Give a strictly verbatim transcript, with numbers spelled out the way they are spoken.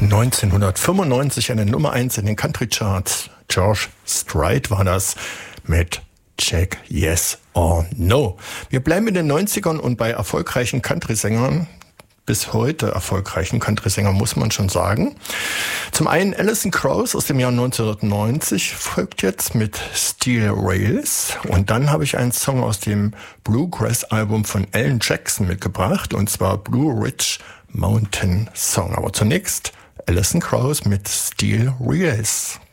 neunzehnhundertfünfundneunzig eine Nummer eins in den Country Charts. George Strait war das mit Check Yes or No. Wir bleiben in den neunzigern und bei erfolgreichen Country-Sängern, bis heute erfolgreichen Country-Sängern muss man schon sagen. Zum einen Alison Krauss aus dem Jahr neunzehnhundertneunzig folgt jetzt mit Steel Rails. Und dann habe ich einen Song aus dem Bluegrass-Album von Alan Jackson mitgebracht, und zwar Blue Ridge Mountain Song. Aber zunächst Alison Krauss mit Steel Rails.